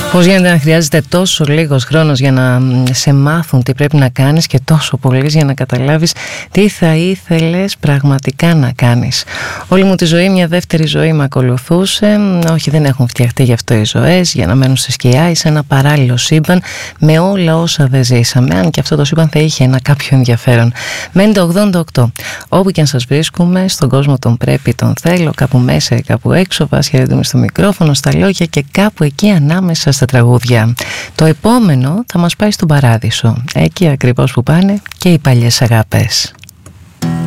Πώς γίνεται να χρειάζεται τόσο λίγος χρόνος για να σε μάθουν τι πρέπει να κάνεις και τόσο πολύς για να καταλάβεις τι θα ήθελες πραγματικά να κάνεις. Όλη μου τη ζωή μια δεύτερη ζωή με ακολουθούσε. Όχι, δεν έχουν φτιαχτεί γι' αυτό οι ζωές, για να μένουν σε σκιά ή σε ένα παράλληλο σύμπαν με όλα όσα δεν ζήσαμε. Αν και αυτό το σύμπαν θα είχε ένα κάποιο ενδιαφέρον. Μένει το 88. Όπου και αν σας βρίσκουμε, στον κόσμο τον πρέπει, τον θέλω, κάπου μέσα ή κάπου έξω, Βάσια Ρέντουμη στο μικρόφωνο, στα λόγια και κάπου εκεί ανάμεσα στα τραγούδια. Το επόμενο θα μας πάει στον Παράδεισο, εκεί ακριβώς που πάνε και οι παλιές αγάπες.